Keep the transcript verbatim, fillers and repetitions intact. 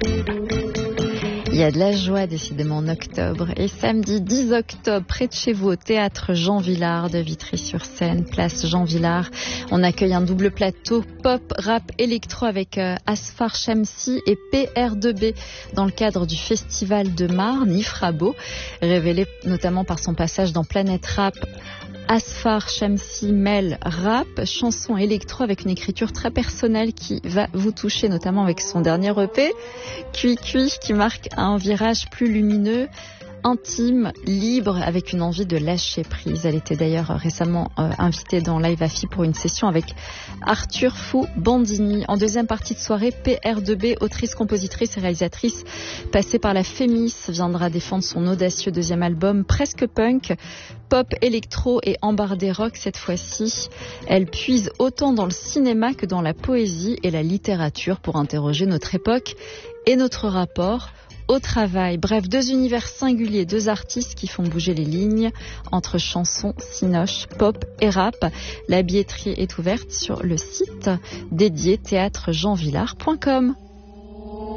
Il y a de la joie décidément en octobre. Et samedi dix octobre, près de chez vous, au théâtre Jean Vilar de Vitry-sur-Seine, place Jean Vilar, on accueille un double plateau pop, rap, électro avec euh, Asfar Shamsi et P R deux B dans le cadre du festival de Marne, Ifrabo, révélé notamment par son passage dans Planète Rap. Asfar Shamsi mêle rap, chanson électro avec une écriture très personnelle qui va vous toucher, notamment avec son dernier E P, Cui Cui, qui marque un virage plus lumineux, intime, libre, avec une envie de lâcher prise. Elle était d'ailleurs récemment euh, invitée dans Live Afi pour une session avec Arthur Fou Bandini. En deuxième partie de soirée, P R deux B, autrice, compositrice et réalisatrice passée par la Fémis, viendra défendre son audacieux deuxième album presque punk, pop, électro et embardé rock cette fois-ci. Elle puise autant dans le cinéma que dans la poésie et la littérature pour interroger notre époque et notre rapport au travail. Bref, deux univers singuliers, deux artistes qui font bouger les lignes entre chansons, cinoche, pop et rap. La billetterie est ouverte sur le site dédié théâtre jean vilar point com.